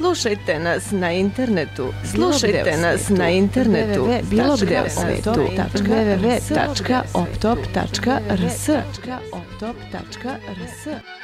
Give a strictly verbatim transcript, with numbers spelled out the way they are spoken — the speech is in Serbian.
Slušajte nas na internetu. Slušajte nas na internetu. Bilo gde u svetu. w w w tačka optop tačka r s